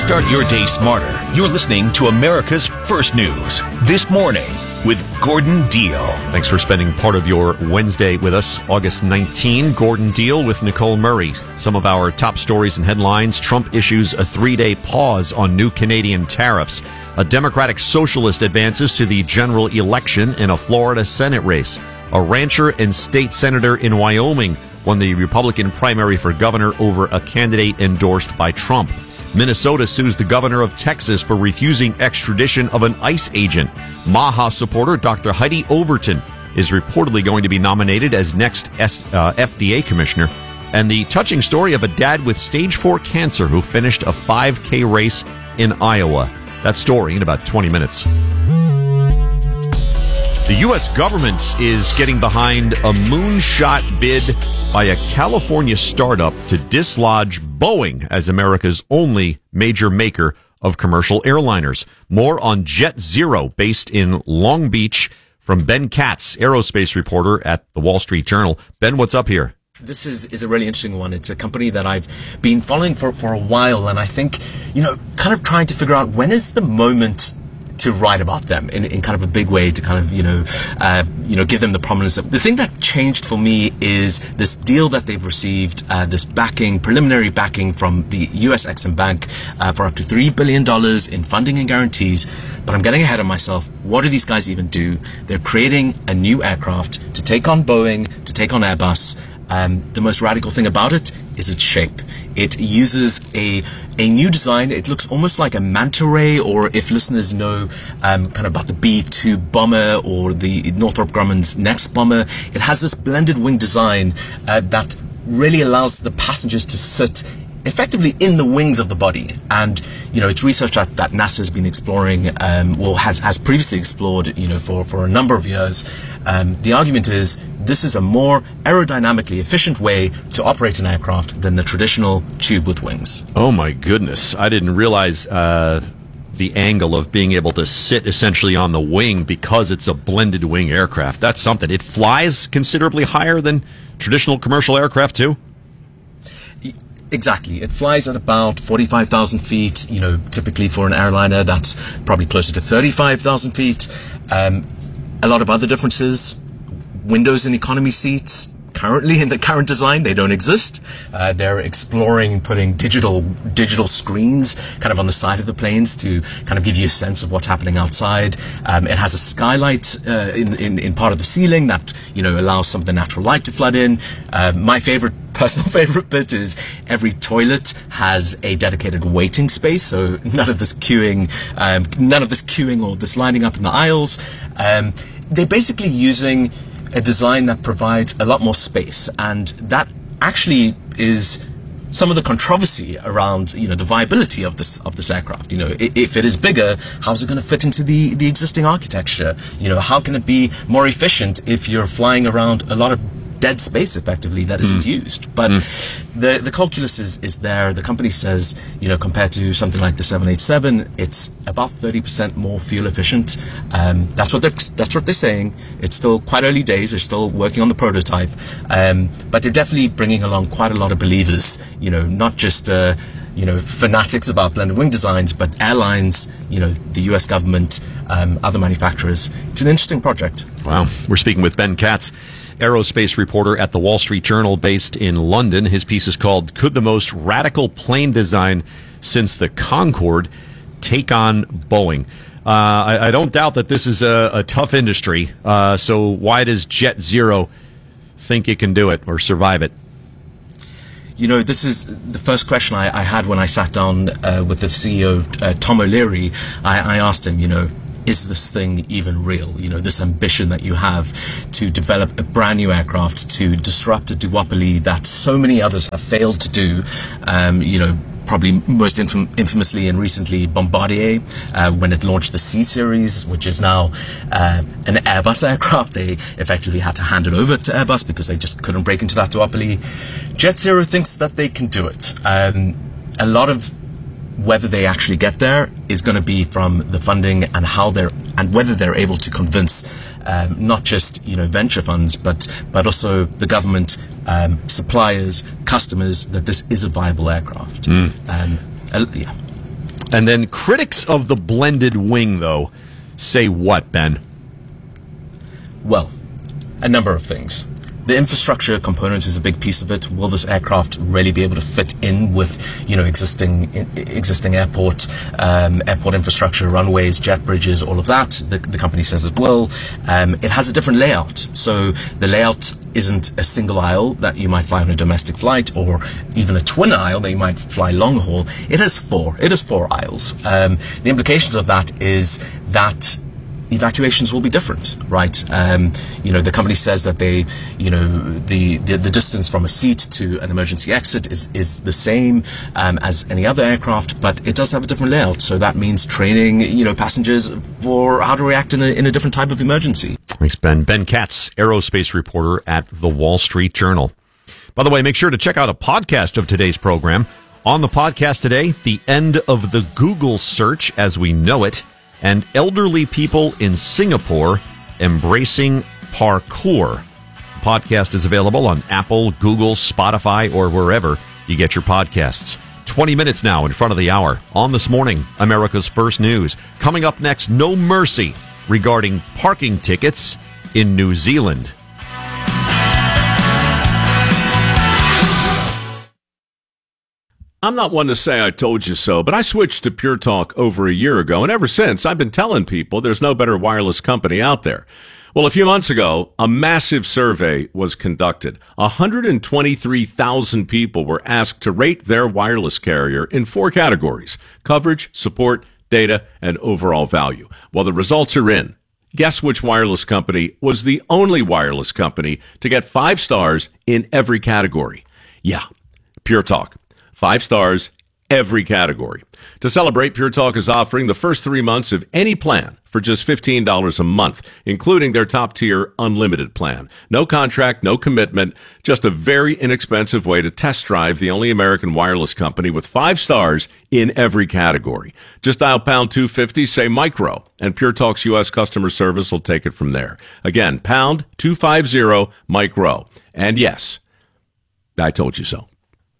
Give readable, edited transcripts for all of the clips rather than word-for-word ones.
Start your day smarter. You're listening to America's First News This Morning with Gordon Deal. Thanks for spending part of your Wednesday with us. August 19, Gordon Deal with Nicole Murray. Some of our top stories and headlines. Trump issues a 3-day pause on new Canadian tariffs. A Democratic Socialist advances to the general election in a Florida Senate race. A rancher and state senator in Wyoming won the Republican primary for governor over a candidate endorsed by Trump. Minnesota sues the governor of Texas for refusing extradition of an ICE agent. Maha supporter Dr. Heidi Overton is reportedly going to be nominated as next FDA commissioner. And the touching story of a dad with stage 4 cancer who finished a 5K race in Iowa. That story in about 20 minutes. The U.S. government is getting behind a moonshot bid by a California startup to dislodge Boeing as America's only major maker of commercial airliners. More on Jet Zero, based in Long Beach, from Ben Katz, aerospace reporter at the Wall Street Journal. Ben, what's up here? This is a really interesting one. It's a company that I've been following for a while, and I think, kind of trying to figure out when is the moment to write about them in kind of a big way, to kind of, give them the prominence. The thing that changed for me is this deal that they've received, this preliminary backing from the US Exim Bank for up to $3 billion in funding and guarantees. But I'm getting ahead of myself. What do these guys even do? They're creating a new aircraft to take on Boeing, to take on Airbus. The most radical thing about it is its shape. It uses a new design. It looks almost like a manta ray, or if listeners know kind of about the B-2 bomber or the Northrop Grumman's next bomber, it has this blended wing design that really allows the passengers to sit effectively in the wings of the body. And it's research that NASA has been exploring, has previously explored, for a number of years. The argument is this is a more aerodynamically efficient way to operate an aircraft than the traditional tube with wings. Oh my goodness. I didn't realize the angle of being able to sit essentially on the wing because it's a blended wing aircraft. That's something. It flies considerably higher than traditional commercial aircraft too? Exactly. It flies at about 45,000 feet. Typically for an airliner, that's probably closer to 35,000 feet. A lot of other differences. Windows in economy seats. Currently, in the current design, they don't exist. They're exploring putting digital screens kind of on the side of the planes to kind of give you a sense of what's happening outside. It has a skylight in part of the ceiling that allows some of the natural light to flood in. My personal favorite bit is every toilet has a dedicated waiting space, so none of this queuing or this lining up in the aisles. They're basically using a design that provides a lot more space, and that actually is some of the controversy around the viability of this aircraft. If it is bigger, how's it going to fit into the existing architecture? How can it be more efficient if you're flying around a lot of dead space effectively that isn't used? But the calculus is there. The company says, compared to something like the 787, it's about 30% more fuel efficient. That's what they're saying. It's still quite early days. They're still working on the prototype. But they're definitely bringing along quite a lot of believers, not just fanatics about blended wing designs, but airlines, the US government, other manufacturers. It's an interesting project. Wow. We're speaking with Ben Katz, aerospace reporter at the Wall Street Journal, based in London. His piece is called "Could the Most Radical Plane Design Since the Concorde Take on Boeing?" I don't doubt that this is a tough industry. So why does Jet Zero think it can do it or survive it? This is the first question I had when I sat down with the CEO, Tom O'Leary. I asked him, is this thing even real? This ambition that you have to develop a brand new aircraft to disrupt a duopoly that so many others have failed to do. Probably most infamously and recently Bombardier, when it launched the C-Series, which is now an Airbus aircraft. They effectively had to hand it over to Airbus because they just couldn't break into that duopoly. Jet Zero thinks that they can do it. A lot of whether they actually get there is going to be from the funding and whether they're able to convince not just venture funds, but also the government, suppliers, customers, that this is a viable aircraft. Yeah. And then critics of the blended wing, though, say what, Ben? Well, a number of things. The infrastructure component is a big piece of it. Will this aircraft really be able to fit in with, existing airport infrastructure, runways, jet bridges, all of that? The company says it will. It has a different layout. So the layout isn't a single aisle that you might fly on a domestic flight, or even a twin aisle that you might fly long haul. It has four aisles. The implications of that is that evacuations will be different, right? The company says that the distance from a seat to an emergency exit is the same as any other aircraft, but it does have a different layout. So that means training, passengers for how to react in a different type of emergency. Thanks, Ben. Ben Katz, aerospace reporter at The Wall Street Journal. By the way, make sure to check out a podcast of today's program. On the podcast today, the end of the Google search as we know it, and elderly people in Singapore embracing parkour. The podcast is available on Apple, Google, Spotify, or wherever you get your podcasts. 20 minutes now in front of the hour on This Morning, America's First News. Coming up next, no mercy regarding parking tickets in New Zealand. I'm not one to say I told you so, but I switched to Pure Talk over a year ago, and ever since, I've been telling people there's no better wireless company out there. Well, a few months ago, a massive survey was conducted. 123,000 people were asked to rate their wireless carrier in 4 categories: coverage, support, data, and overall value. Well, the results are in. Guess which wireless company was the only wireless company to get 5 stars in every category? Yeah, Pure Talk. 5 stars, every category. To celebrate, Pure Talk is offering the first 3 months of any plan for just $15 a month, including their top-tier unlimited plan. No contract, no commitment, just a very inexpensive way to test drive the only American wireless company with 5 stars in every category. Just dial pound 250, say micro, and Pure Talk's U.S. customer service will take it from there. Again, pound 250 micro. And yes, I told you so.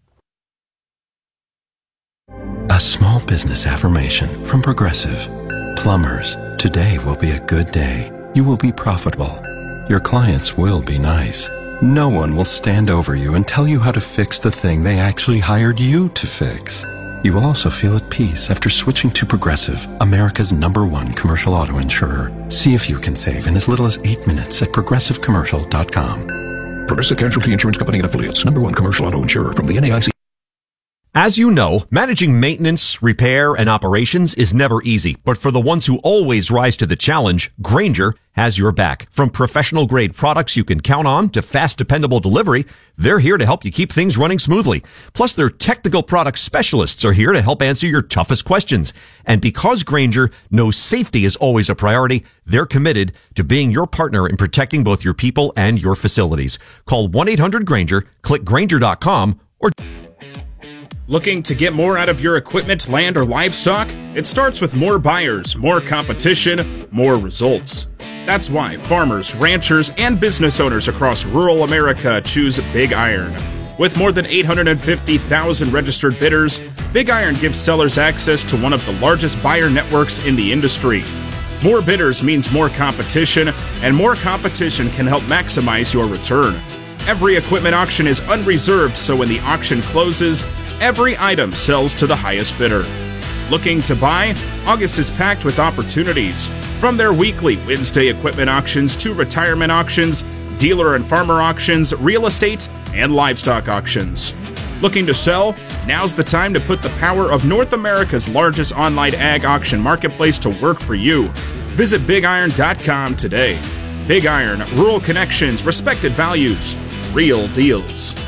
A small business affirmation from Progressive. Plumbers, today will be a good day. You will be profitable. Your clients will be nice. No one will stand over you and tell you how to fix the thing they actually hired you to fix. You will also feel at peace after switching to Progressive, America's #1 commercial auto insurer. See if you can save in as little as 8 minutes at progressivecommercial.com. Progressive Casualty Insurance Company and Affiliates, #1 commercial auto insurer from the NAIC. As you know, managing maintenance, repair, and operations is never easy. But for the ones who always rise to the challenge, Grainger has your back. From professional-grade products you can count on to fast, dependable delivery, they're here to help you keep things running smoothly. Plus, their technical product specialists are here to help answer your toughest questions. And because Grainger knows safety is always a priority, they're committed to being your partner in protecting both your people and your facilities. Call 1-800-GRAINGER, click Grainger.com, or... Looking to get more out of your equipment, land, or livestock? It starts with more buyers, more competition, more results. That's why farmers, ranchers, and business owners across rural America choose Big Iron. With more than 850,000 registered bidders, Big Iron gives sellers access to one of the largest buyer networks in the industry. More bidders means more competition, and more competition can help maximize your return. Every equipment auction is unreserved, so when the auction closes, every item sells to the highest bidder. Looking to buy? August is packed with opportunities. From their weekly Wednesday equipment auctions to retirement auctions, dealer and farmer auctions, real estate, and livestock auctions. Looking to sell? Now's the time to put the power of North America's largest online ag auction marketplace to work for you. Visit BigIron.com today. Big Iron, rural connections, respected values, real deals.